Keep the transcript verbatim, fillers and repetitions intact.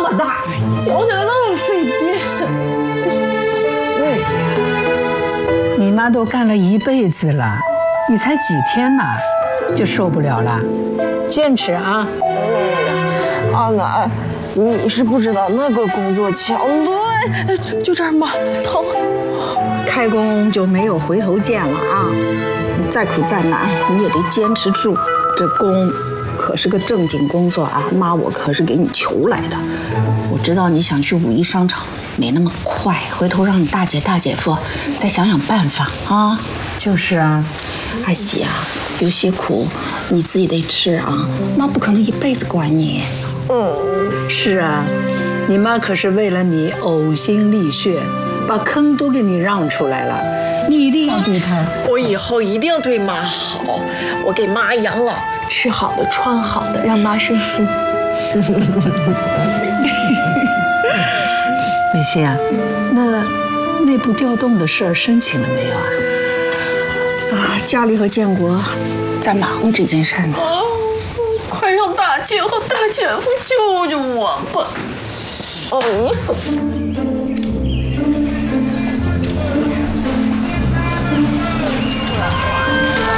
么大，教起来那么费劲。 你妈都干了一辈子了，你才几天呐，就受不了了？坚持啊！ 阿奶，你是不知道那个工作强度，就这儿吗？疼。 开工就没有回头箭了啊！你再苦再难，你也得坚持住。这工可是个正经工作啊，妈我可是给你求来的。我知道你想去五一商场，没那么快，回头让你大姐大姐夫再想想办法啊。就是啊，二喜啊，有些苦你自己得吃啊，妈不可能一辈子管你。嗯，是啊，你妈可是为了你呕心沥血，把坑都给你让出来了，你一定要对她。 我以后一定对妈好，我给妈养老，吃好的穿好的，让妈顺心。 美心啊，那内部调动的事儿申请了没有啊？啊，家里和建国在忙这件事呢。 哦，快让大姐和大姐夫救救我吧！哎呀。